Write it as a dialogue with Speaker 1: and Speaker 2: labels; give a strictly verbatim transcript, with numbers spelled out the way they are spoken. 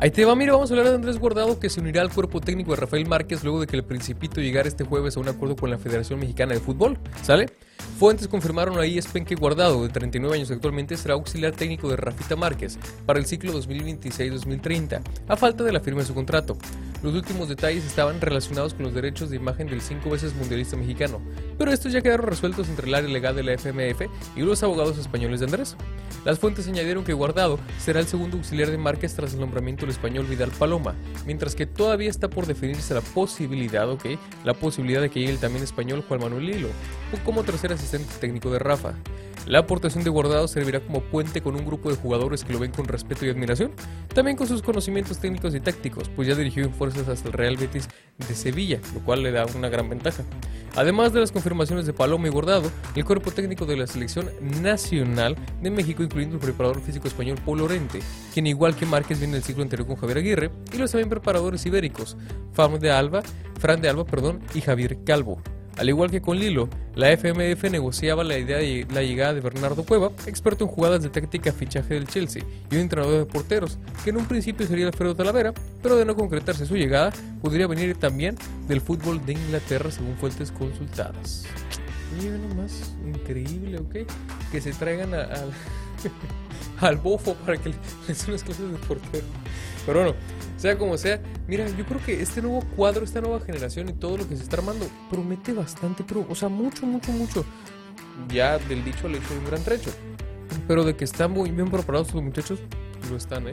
Speaker 1: Ahí te va, mira, vamos a hablar de Andrés Guardado, que se unirá al cuerpo técnico de Rafael Márquez luego de que el Principito llegara este jueves a un acuerdo con la Federación Mexicana de Fútbol, ¿sale? Fuentes confirmaron a E S P N que Guardado, de treinta y nueve años actualmente, será auxiliar técnico de Rafita Márquez para el ciclo dos mil veintiséis dos mil treinta, a falta de la firma de su contrato. Los últimos detalles estaban relacionados con los derechos de imagen del cinco veces mundialista mexicano, pero estos ya quedaron resueltos entre el área legal de la F M F y los abogados españoles de Andrés. Las fuentes añadieron que Guardado será el segundo auxiliar de Márquez tras el nombramiento del español Vidal Paloma, mientras que todavía está por definirse la posibilidad, ok, la posibilidad de que llegue el también español Juan Manuel Lillo, como tercer asistente técnico de Rafa. La aportación de Guardado servirá como puente con un grupo de jugadores que lo ven con respeto y admiración, también con sus conocimientos técnicos y tácticos, pues ya dirigió en fuerzas hasta el Real Betis de Sevilla, lo cual le da una gran ventaja. Además de las confirmaciones de Paloma y Guardado, el cuerpo técnico de la selección nacional de México, incluyendo el preparador físico español Paul Lorente, quien igual que Márquez viene del ciclo anterior con Javier Aguirre, y los también preparadores ibéricos, Fran de Alba, Fran de Alba, perdón, y Javier Calvo. Al igual que con Lillo, la F M F negociaba la idea de la llegada de Bernardo Cueva, experto en jugadas de táctica, fichaje del Chelsea, y un entrenador de porteros, que en un principio sería Alfredo Talavera, pero de no concretarse su llegada, podría venir también del fútbol de Inglaterra, según fuentes consultadas. Mira nomás, increíble, ¿ok? Que se traigan a, a, al bofo para que le den unas clases de portero. Pero bueno, sea como sea, mira, yo creo que este nuevo cuadro, esta nueva generación y todo lo que se está armando promete bastante, pero, o sea, mucho, mucho, mucho. Ya del dicho al hecho hay un gran trecho. Pero de que están muy bien preparados los muchachos, lo están, ¿eh?